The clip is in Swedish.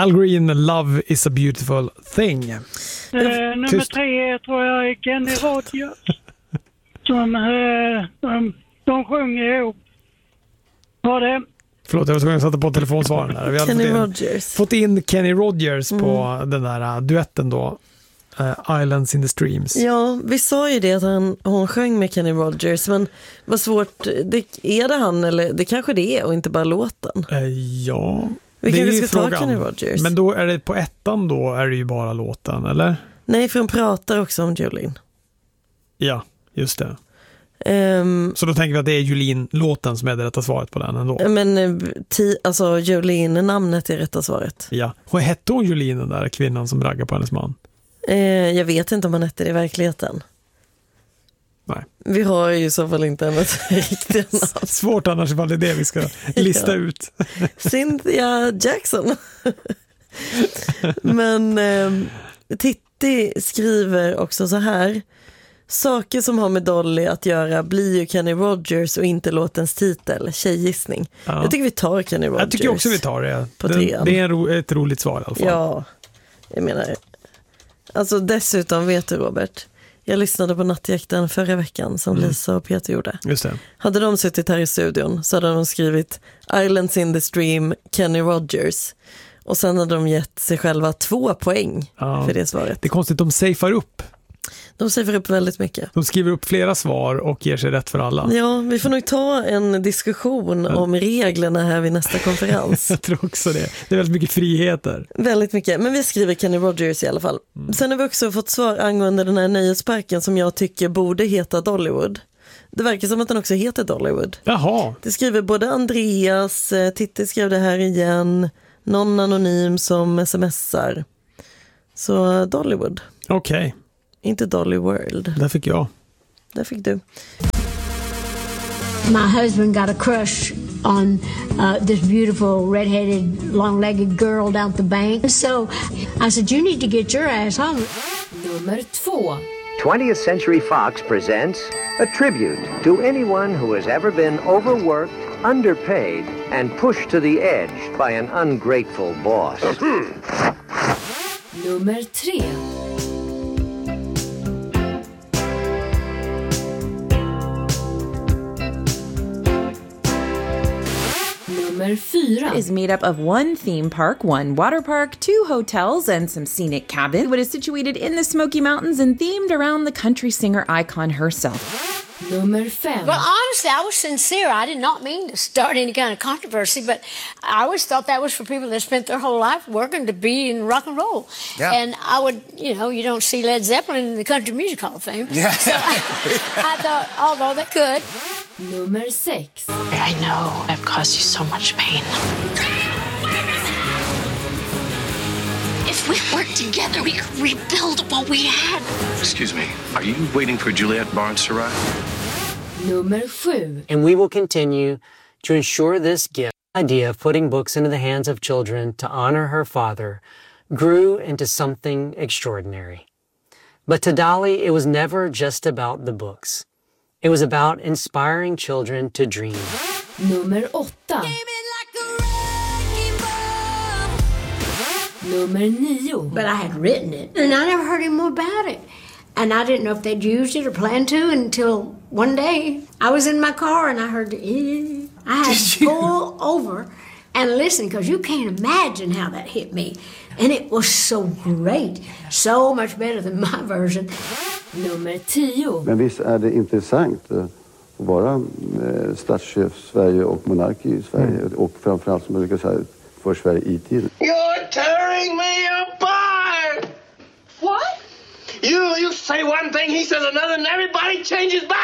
Al Green, Love is a beautiful thing. Nummer 3 tror jag är Kenny Rogers. De sjunger ihop. Var det? Förlåt, jag var tvungen att sätta på telefonsvaren där. Vi hade fått in Kenny Rogers på den där duetten då. Islands in the Streams. Ja, vi sa ju det att hon sjöng med Kenny Rogers, men vad svårt, är det han eller det kanske det är och inte bara låten? Ja, vi kanske ska frågan. ta Kenny Rogers. Men då är det på ettan då är det ju bara låten, eller? Nej, för hon pratar också om Jolene. Ja, just det. Så då tänker vi att det är Jolene-låten som är det rätta svaret på den ändå. Men alltså Jolene-namnet är rätta svaret. Ja, och hette hon Jolene, den där kvinnan som raggar på hennes man? Jag vet inte om han hette det i verkligheten. Nej. Vi har ju i så fall inte hennes riktiga namn. Svårt annars ifall det är det vi ska lista ut. Cynthia Jackson. Men Titti skriver också så här: saker som har med Dolly att göra blir ju Kenny Rogers och inte låtens titel, tjejgissning. Ja. Jag tycker vi tar Kenny Rogers. Jag tycker också vi tar det. Det är ett roligt svar i alla fall. Ja, jag menar. Alltså dessutom vet du, Robert, jag lyssnade på Nattjakten förra veckan som Lisa och Peter gjorde. Just det. Hade de suttit här i studion så hade de skrivit Islands in the Stream, Kenny Rogers. Och sen hade de gett sig själva 2 poäng för det svaret. Det är konstigt, de safear upp. De safear upp väldigt mycket. De skriver upp flera svar och ger sig rätt för alla. Ja, vi får nog ta en diskussion om reglerna här vid nästa konferens. Jag tror också det. Det är väldigt mycket friheter. Väldigt mycket, men vi skriver Kenny Rogers i alla fall. Sen har vi också fått svar angående den här nöjesparken som jag tycker borde heta Dollywood. Det verkar som att den också heter Dollywood. Jaha. Det skriver både Andreas, Titti skrev det här igen, någon anonym som smsar. Så Dollywood. Okej. Inte Dolly World. Där fick jag. Där fick du. My husband got a crush on this beautiful red-headed, long-legged girl down at the bank. So I said, you need to get your ass home. Nummer 2. 20th Century Fox presents a tribute to anyone who has ever been overworked, underpaid, and pushed to the edge by an ungrateful boss. Nummer 3. Nummer 4 is made up of 1 theme park, 1 water park, 2 hotels, and some scenic cabins. It is situated in the Smoky Mountains and themed around the country singer icon herself. Nummer 5. Well, honestly, I was sincere. I did not mean to start any kind of controversy, but I always thought that was for people that spent their whole life working to be in rock and roll. Yeah. And I would, you don't see Led Zeppelin in the Country Music Hall of Fame. Yeah. So I thought, although they could. Nummer 6. I know I've caused you so much pain. If we work together, we could rebuild what we had. Excuse me, are you waiting for Juliette Barnes to arrive? Nummer 7. And we will continue to ensure this gift idea of putting books into the hands of children to honor her father grew into something extraordinary. But to Dolly, it was never just about the books. It was about inspiring children to dream. Nummer 8. Nummer 9. But I had written it, and I never heard any more about it. And I didn't know if they'd used it or planned to until one day I was in my car and I heard I had to pull over and listen because you can't imagine how that hit me. And it was so great. So much better than my version. Nummer 10. Men visst är det intressant att vara statschef Sverige och monark i Sverige. Och framförallt som jag brukar säga för Sverige i tiden. You're tearing me apart! What? You say one thing, he says another, and everybody changes back.